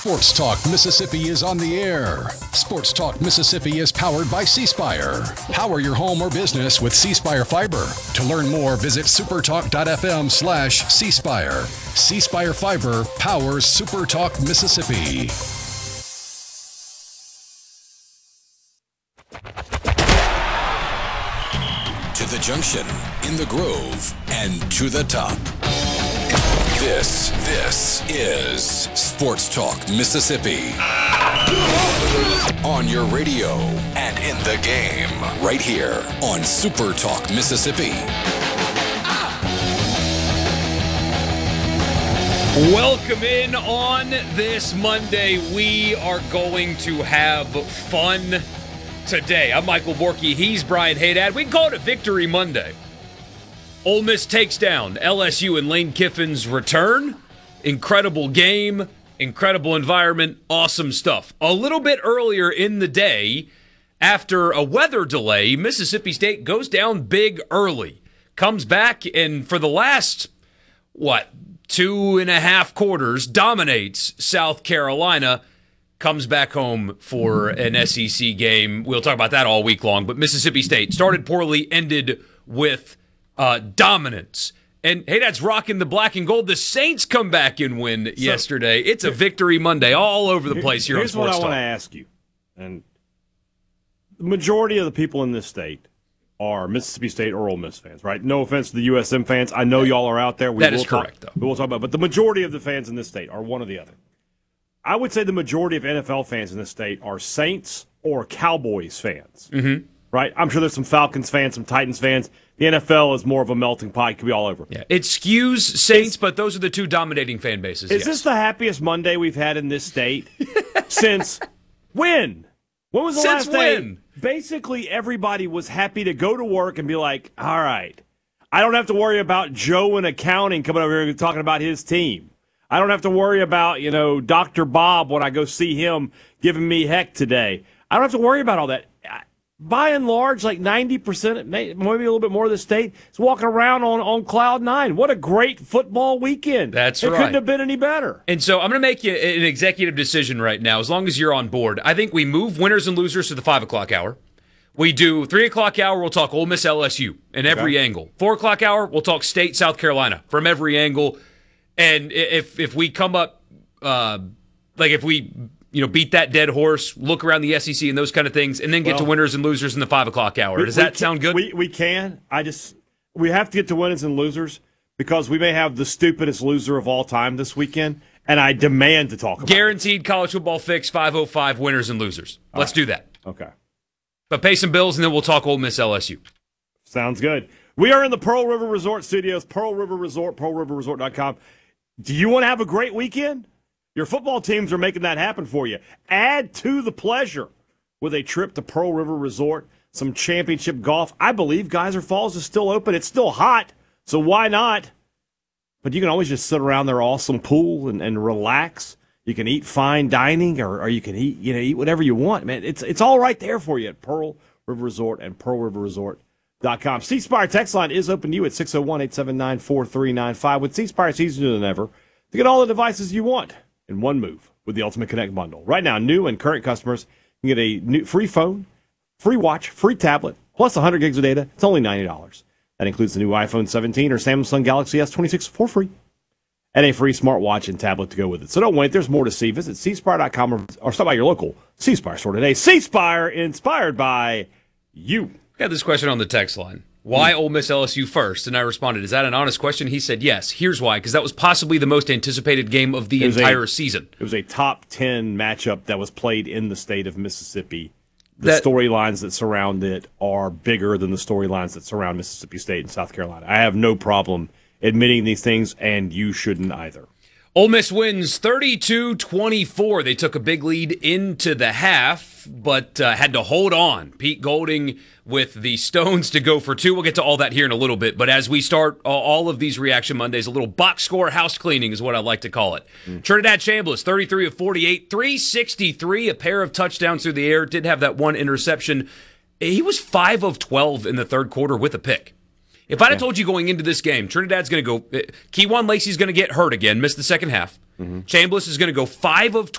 Sports Talk Mississippi is on the air. Sports Talk Mississippi is powered by C Spire. Power your home or business with C Spire Fiber. To learn more, visit supertalk.fm/C Spire. C Spire Fiber powers Super Talk Mississippi. To the junction, in the Grove, and to the top. This is Sports Talk Mississippi. On your radio and in the game, right here on Super Talk Mississippi. Welcome in on this Monday. We are going to have fun today. I'm Michael Borky. He's Brian Haydad. We can call it a Victory Monday. Ole Miss takes down LSU and Lane Kiffin's return. Incredible game, incredible environment, awesome stuff. A little bit earlier in the day, after a weather delay, Mississippi State goes down big early. Comes back and for the last, 2.5 quarters, dominates South Carolina. Comes back home for an SEC game. We'll talk about that all week long. But Mississippi State started poorly, ended with dominance. And hey, that's rocking the black and gold. The Saints come back and win yesterday. It's a Victory Monday all over the place here on Sports Talk. Here's what I want to ask you. And the majority of the people in this state are Mississippi State or Ole Miss fans, right? No offense to the USM fans. I know y'all are out there. That is correct, though. We will talk about it. But the majority of the fans in this state are one or the other. I would say the majority of NFL fans in this state are Saints or Cowboys fans, right? I'm sure there's some Falcons fans, some Titans fans. The NFL is more of a melting pot. It could be all over. Yeah, it skews Saints, but those are the two dominating fan bases. Is this the happiest Monday we've had in this state since when? When was the last day? Basically, everybody was happy to go to work and be like, all right, I don't have to worry about Joe in accounting coming over here and talking about his team. I don't have to worry about, Dr. Bob when I go see him giving me heck today. I don't have to worry about all that. By and large, like 90%, maybe a little bit more of the state is walking around on cloud nine. What a great football weekend. That's right. It couldn't have been any better. And so I'm going to make you an executive decision right now, as long as you're on board. I think we move winners and losers to the 5 o'clock hour. We do 3 o'clock hour, we'll talk Ole Miss LSU in every angle. 4 o'clock hour, we'll talk State South Carolina from every angle. And if we come up, if we beat that dead horse, look around the SEC and those kind of things, and then get to winners and losers in the 5 o'clock hour. Does that sound good? We can. We have to get to winners and losers because we may have the stupidest loser of all time this weekend, and I demand to talk about Guaranteed College Football Fix 505 winners and losers. Let's do that. Okay. But pay some bills, and then we'll talk Ole Miss LSU. Sounds good. We are in the Pearl River Resort Studios, Pearl River Resort, pearlriverresort.com. Do you want to have a great weekend? Your football teams are making that happen for you. Add to the pleasure with a trip to Pearl River Resort, some championship golf. I believe Geyser Falls is still open. It's still hot, so why not? But you can always just sit around their awesome pool and relax. You can eat fine dining, or you can eat whatever you want. Man, it's all right there for you at Pearl River Resort and pearlriverresort.com. C Spire text line is open to you at 601-879-4395. With C Spire, it's easier than ever to get all the devices you want in one move with the Ultimate Connect bundle. Right now, new and current customers can get a new free phone, free watch, free tablet, plus 100 gigs of data. It's only $90. That includes the new iPhone 17 or Samsung Galaxy S26 for free, and a free smartwatch and tablet to go with it. So don't wait. There's more to see. Visit cspire.com or stop by your local C Spire store today. C Spire, inspired by you. Got this question on the text line. Why Ole Miss LSU first? And I responded, is that an honest question? He said, yes. Here's why. Because that was possibly the most anticipated game of the entire season. It was a top 10 matchup that was played in the state of Mississippi. The storylines that surround it are bigger than the storylines that surround Mississippi State and South Carolina. I have no problem admitting these things, and you shouldn't either. Ole Miss wins 32-24. They took a big lead into the half, but had to hold on. Pete Golding with the stones to go for two. We'll get to all that here in a little bit. But as we start all of these Reaction Mondays, a little box score house cleaning is what I like to call it. Trinidad Chambliss, 33 of 48, 363, a pair of touchdowns through the air. Did have that one interception. He was 5 of 12 in the third quarter with a pick. If I'd have told you going into this game, Trinidad's going to go, Keywan Lacey's going to get hurt again, miss the second half. Chambliss is going to go 5 of